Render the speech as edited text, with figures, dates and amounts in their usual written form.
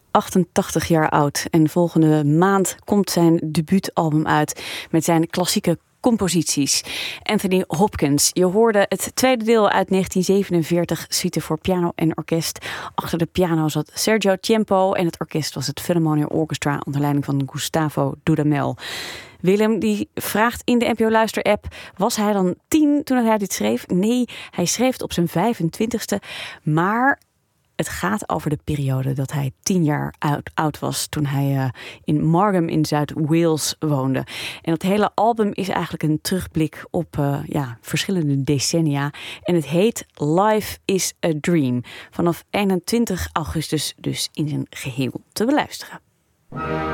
88 jaar oud en volgende maand komt zijn debuutalbum uit met zijn klassieke composities. Anthony Hopkins. Je hoorde het tweede deel uit 1947, suite voor piano en orkest. Achter de piano zat Sergio Ciempo en het orkest was het Philharmonia Orchestra onder leiding van Gustavo Dudamel. Willem die vraagt in de NPO Luister-app, was hij dan 10 toen hij dit schreef? Nee, hij schreef het op zijn 25ste, maar het gaat over de periode dat hij 10 jaar oud was toen hij in Margam in Zuid-Wales woonde. En dat hele album is eigenlijk een terugblik op verschillende decennia. En het heet Life is a Dream. Vanaf 21 augustus dus in zijn geheel te beluisteren.